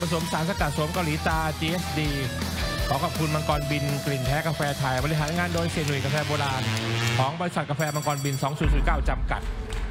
ผสมสารสกัดโสมเกาหลีตา GSD ขอขอบคุณมังกรบินกลิ่นแท้กาแฟไทยบริหารงานโดยเสียหนุ่ยกาแฟโบราณของบริษัทกาแฟมังกรบิน 2009 จำกัด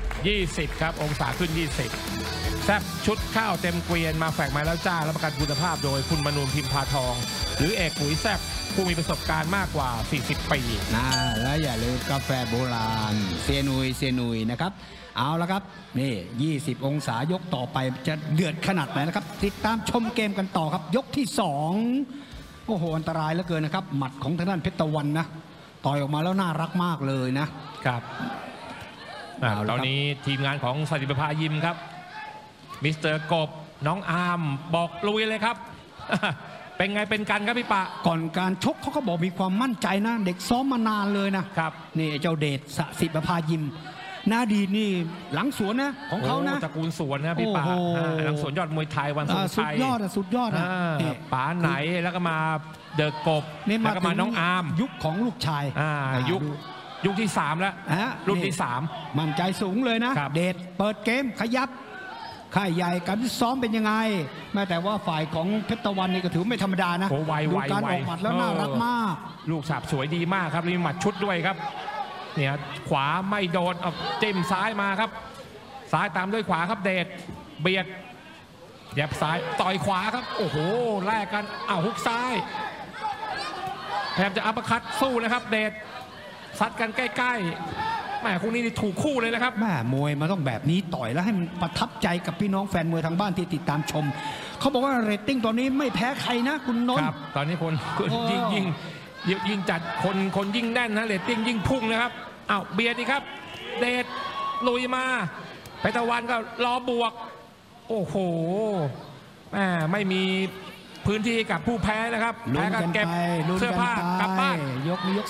20 ครับองศาขึ้น 20 แซ่บชุดข้าวเต็มเกวียนมาแฝกมาแล้วจ้ารับประกันคุณภาพโดยคุณมนูนพิมพาทอง หรือเอกปุ๋ยแซ่บผู้มีประสบการณ์มากกว่า 40 ปีและอย่าลืมกาแฟโบราณเซนุยนะครับเอาละครับนี่20องศายกต่อไปจะเดือดขนาดไหนนะครับติดตามชมเกมกันต่อครับยกที่2โอ้โหอันตรายเหลือเกินนะครับหมัดของทางด้านเพชรตะวันนะต่อยออกมาแล้วน่ารักมากเลยนะครับตอนนี้ทีมงานของสถิตประภายิมครับมิสเตอร์กบน้องอาร์มบอกลุยเลยครับ เป็นไงเป็นกันครับพี่ปะก่อนการชกเขาก็บอกมีความมั่นใจนะเด็กซ้อมมานานเลยนะครับนี่เจ้าเดชสถิตประภายิมนาดีนี่หลังสวนนะของเขานะตระกูลสวนนะพี่ปะหลังสวนยอดมวยไทยวันทรงชัยสุดยอดป๋าไหนแล้วก็มาเดอะกบแล้วก็มาน้องอาร์มยุคของลูกชายยุคที่3แล้วรุ่นที่3 มั่นใจสูงเลยนะเดชเปิดเกมขยับค่ายใหญ่การซ้อมเป็นยังไงแม้แต่ว่าฝ่ายของเพชรตะวันนี่ก็ถือไม่ธรรมดานะดูการออกหมัดแล้วน่ารักมากลูกฉาบสวยดีมากครับมีหมัดชุดด้วยครับเนี่ยขวาไม่โดนเอาจิ้มซ้ายมาครับซ้ายตามด้วยขวาครับเดชเบียดแยบซ้ายต่อยขวาครับโอ้โหแลกกันฮุกซ้ายแถมจะอัปคัตสู้นะครับเดชซัดกันใกล้ๆแม่คู่นี้ถูกคู่เลยนะครับแม่มวยมันต้องแบบนี้ต่อยแล้วให้มันประทับใจกับพี่น้องแฟนมวยทางบ้านที่ติดตามชมเขาบอกว่าเรตติ้งตอนนี้ไม่แพ้ใครนะคุณนนท์ครับตอนนี้คนยิ่งจัดคนยิ่งแน่นนะเรตติ้งยิ่งพุ่งนะครับเบียดดีครับเดชลุยมาเพชรตะวันก็รอบวกโอ้โหไม่มีพื้นที่กับผู้แพ้นะครับแพ้กันเก็บเสื้อผ้ากลับบ้านยก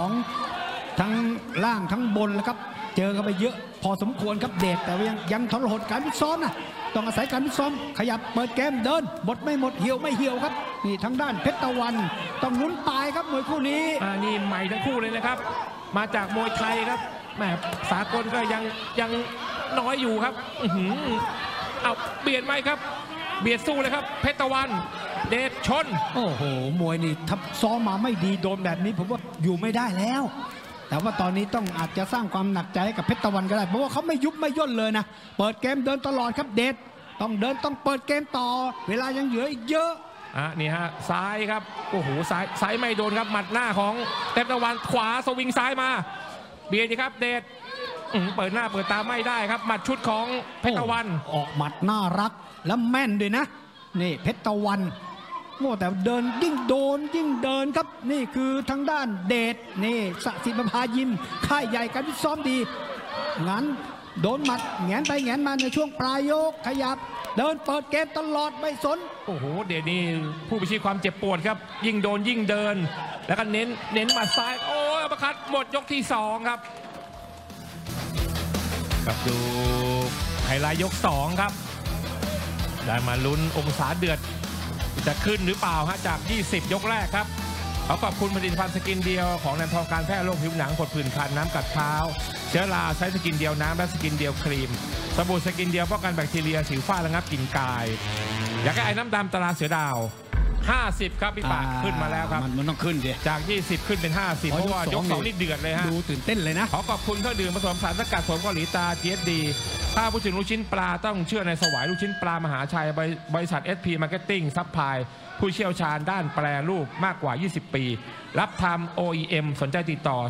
2ทั้งล่างทั้งบนแล้วครับเจอกันไปเยอะพอสมควรครับเดชแต่ยังทรหดการฟิตซ้อมนะต้องอาศัยการฟิตซ้อมขยับเปิดเกมเดินหมดไม่หมดเหี่ยวไม่เหี่ยวครับนี่ทางด้านเพชรตะวันต้องลุ้นตายครับมวยคู่นี้นี่ใหม่ทั้งคู่เลยนะครับมาจากมวยไทยครับแหมสากลก็ยังน้อยอยู่ครับเบียดไหมครับเบียดสู้เลยครับเพชรตะวันเดชชนโอ้โหมวยนี่ทับซ้อมมาไม่ดีโดนแบบนี้ผมว่าอยู่ไม่ได้แล้วแต่ว่าตอนนี้ต้องอาจจะสร้างความหนักใจให้กับเพชรตะวันก็ได้เพราะว่าเขาไม่ยุบไม่ย่นเลยนะเปิดเกมเดินตลอดครับเดชต้องเดินต้องเปิดเกมต่อเวลายังเหลืออีกเยอะนี่ฮะซ้ายครับโอ้โหซ้ายไม่โดนครับหมัดหน้าของเพชรตะวันขวาสวิงซ้ายมาเบียดดีครับเดชเปิดหน้าเปิดตาไม่ได้ครับหมัดชุดของเพชรตะวันออกหมัดน่ารักและแม่นด้วยนะนี่เพชรตะวันแต่เดินยิ่งโดนยิ่งเดินครับนี่คือทางด้านเดชนี่สถิตประภายิมค่ายใหญ่การฟิตซ้อมดีงั้นโดนหมัดแงนไปแงนมาในช่วงปลายยกขยับเดินเปิดเกมตลอดไม่สนโอ้โหเดชนี่ผู้พิชิตความเจ็บปวดครับยิ่งโดนยิ่งเดินแล้วก็เน้นหมัดซ้ายโอ้ยอัปคัตหมดยกที่2ครับกับดูไฮไลท์ยก2ครับได้มาลุ้นองศาเดือดจะขึ้นหรือเปล่าฮะจาก20ยกแรกครับขอบคุณผลิตภัณฑ์สกินเดียวของแนนทองการแพทย์โรคผิวหนังผดผื่นคันน้ำกัดเท้าเชื้อราใช้สกินเดียวน้ำและสกินเดียวครีมสบู่สกินเดียวป้องกันแบคทีเรียสิวฝ้าระงับกลิ่นกายอยากให้ไอ้น้ำดำตราเสือดาว50ครับพี่ปากขึ้นมาแล้วครับมันต้องขึ้นดิจาก20ขึ้นเป็น50เพราะว่ายก2นี่เดือดเลยฮะดูตื่นเต้นเลยนะขอบคุณเครื่องดื่มผสมสารสกัดโสมเกาหลีตา GSD ถ้าพูดถึงลูกชิ้นปลาต้องเชื่อในสวายลูกชิ้นปลามหาชัยบริษัท SP Marketing ซัพพลายผู้เชี่ยวชาญด้านแปรรูปมากกว่า20ปีรับทำ OEM สนใจติดต่อ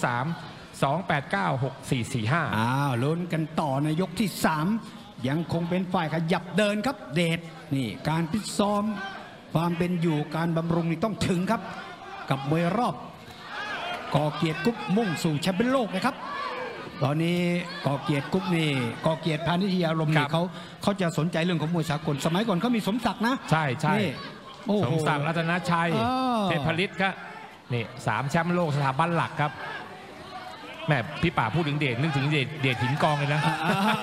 063-289-6445 ลุ้นกันต่อในยกที่3ยังคงเป็นฝ่ายขยับเดินครับเดชนี่การพิซ้อมความเป็นอยู่การบำรุงนี่ต้องถึงครับกับมวยรอบก่อเกียรติกุ๊กมุ่งสู่แชมป์เป็นโลกนะครับตอนนี้ก่อเกียรติกุ๊กนี่ก่อเกียรติพานิชยารมณ์นี่เขาจะสนใจเรื่องของมวยสากลสมัยก่อนเขามีสมศักดิ์นะใช่สมศักดิ์รัตนชัยเทพฤทธิ์ครับนี่3แชมป์โลกสถาบันหลักครับแม่พี่ป่าพูดถึงเดชนึกถึงเดชหินกองเลยนะ